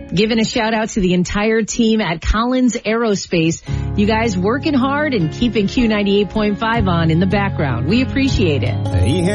Giving a shout out to the entire team at Collins Aerospace. You guys working hard and keeping Q98.5 on in the background. We appreciate it.